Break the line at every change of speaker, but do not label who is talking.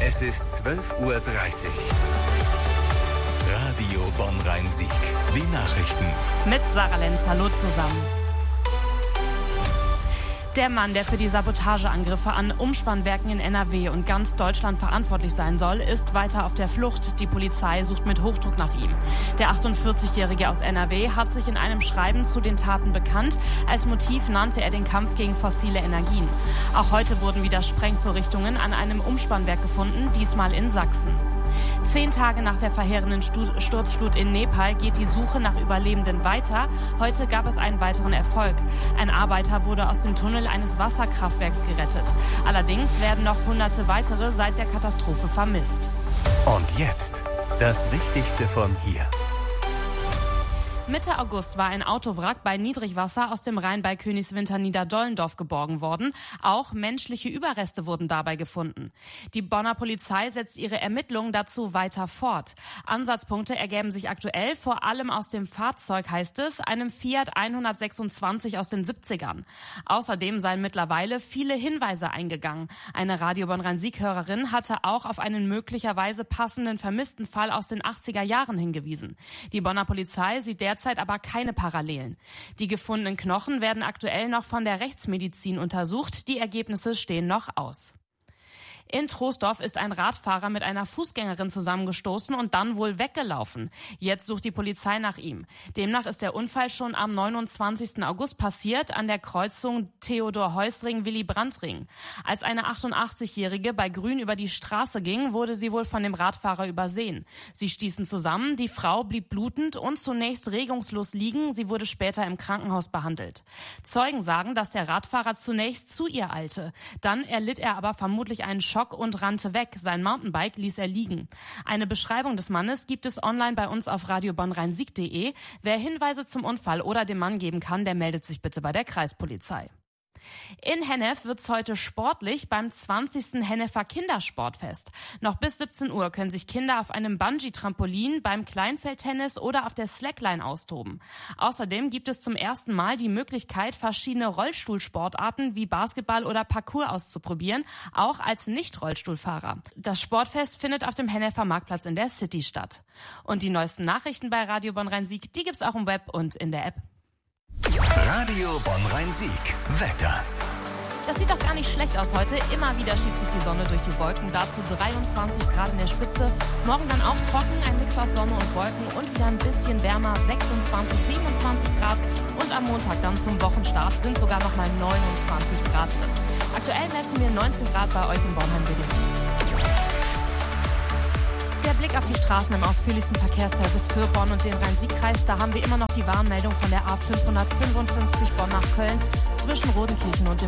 Es ist 12:30 Uhr. Radio Bonn-Rhein-Sieg. Die Nachrichten.
Mit Sarah Lenz. Hallo zusammen. Der Mann, der für die Sabotageangriffe an Umspannwerken in NRW und ganz Deutschland verantwortlich sein soll, ist weiter auf der Flucht. Die Polizei sucht mit Hochdruck nach ihm. Der 48-Jährige aus NRW hat sich in einem Schreiben zu den Taten bekannt. Als Motiv nannte er den Kampf gegen fossile Energien. Auch heute wurden wieder Sprengvorrichtungen an einem Umspannwerk gefunden, diesmal in Sachsen. 10 Tage nach der verheerenden Sturzflut in Nepal geht die Suche nach Überlebenden weiter. Heute gab es einen weiteren Erfolg. Ein Arbeiter wurde aus dem Tunnel eines Wasserkraftwerks gerettet. Allerdings werden noch Hunderte weitere seit der Katastrophe vermisst.
Und jetzt das Wichtigste von hier.
Mitte August war ein Autowrack bei Niedrigwasser aus dem Rhein bei Königswinter Niederdollendorf geborgen worden. Auch menschliche Überreste wurden dabei gefunden. Die Bonner Polizei setzt ihre Ermittlungen dazu weiter fort. Ansatzpunkte ergeben sich aktuell vor allem aus dem Fahrzeug, heißt es, einem Fiat 126 aus den 70ern. Außerdem seien mittlerweile viele Hinweise eingegangen. Eine Radio Bonn-Rhein-Sieg-Hörerin hatte auch auf einen möglicherweise passenden vermissten Fall aus den 80er Jahren hingewiesen. Die Bonner Polizei sieht derzeit aber keine Parallelen. Die gefundenen Knochen werden aktuell noch von der Rechtsmedizin untersucht. Die Ergebnisse stehen noch aus. In Troisdorf ist ein Radfahrer mit einer Fußgängerin zusammengestoßen und dann wohl weggelaufen. Jetzt sucht die Polizei nach ihm. Demnach ist der Unfall schon am 29. August passiert an der Kreuzung Theodor-Heuss-Ring-Willy-Brandt-Ring. Als eine 88-Jährige bei Grün über die Straße ging, wurde sie wohl von dem Radfahrer übersehen. Sie stießen zusammen, die Frau blieb blutend und zunächst regungslos liegen. Sie wurde später im Krankenhaus behandelt. Zeugen sagen, dass der Radfahrer zunächst zu ihr eilte. Dann erlitt er aber vermutlich einen Schock und rannte weg. Sein Mountainbike ließ er liegen. Eine Beschreibung des Mannes gibt es online bei uns auf radiobonnrheinsieg.de. Wer Hinweise zum Unfall oder dem Mann geben kann, der meldet sich bitte bei der Kreispolizei. In Hennef wird's heute sportlich beim 20. Hennefer Kindersportfest. Noch bis 17 Uhr können sich Kinder auf einem Bungee-Trampolin, beim Kleinfeldtennis oder auf der Slackline austoben. Außerdem gibt es zum ersten Mal die Möglichkeit, verschiedene Rollstuhlsportarten wie Basketball oder Parkour auszuprobieren, auch als Nicht-Rollstuhlfahrer. Das Sportfest findet auf dem Hennefer Marktplatz in der City statt. Und die neuesten Nachrichten bei Radio Bonn-Rhein-Sieg, die gibt's auch im Web und in der App.
Radio Bonn-Rhein-Sieg. Wetter.
Das sieht doch gar nicht schlecht aus heute. Immer wieder schiebt sich die Sonne durch die Wolken. Dazu 23 Grad in der Spitze. Morgen dann auch trocken, ein Mix aus Sonne und Wolken und wieder ein bisschen wärmer. 26, 27 Grad. Und am Montag dann zum Wochenstart sind sogar noch mal 29 Grad drin. Aktuell messen wir 19 Grad bei euch in Bornheim-Wilhelmshaven. Der Blick auf die Straßen im ausführlichsten Verkehrsservice für Bonn und den Rhein-Sieg-Kreis. Da haben wir immer noch die Warnmeldung von der A555 Bonn nach Köln zwischen Rodenkirchen und dem